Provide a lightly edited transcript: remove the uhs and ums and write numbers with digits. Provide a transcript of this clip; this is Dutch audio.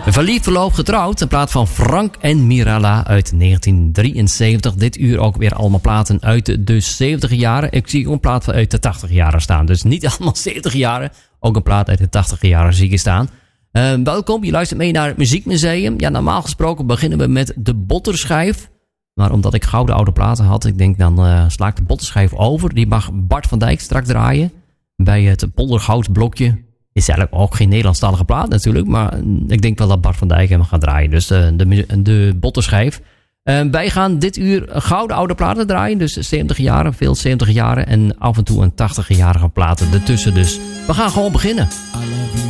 Verliefd, verloofd, getrouwd. Een plaat van Frank en Mirella uit 1973. Dit uur ook weer allemaal platen uit de 70 jaren. Ik zie ook een plaat uit de 80 jaren staan. Dus niet allemaal 70 jaren. Ook een plaat uit de 80 jaren zie ik staan. Welkom, je luistert mee naar het Muziekmuseum. Ja, normaal gesproken beginnen we met de botterschijf. Maar omdat ik gouden oude platen had, ik denk dan sla ik de botterschijf over. Die mag Bart van Dijk straks draaien. Bij het poldergoudblokje. Is eigenlijk ook geen Nederlandstalige plaat natuurlijk. Maar ik denk wel dat Bart van Dijk hem gaat draaien. Dus de botterschijf. Wij gaan dit uur gouden oude platen draaien. Dus 70 jaren, veel 70 jaren. En af en toe een 80-jarige platen ertussen. Dus we gaan gewoon beginnen.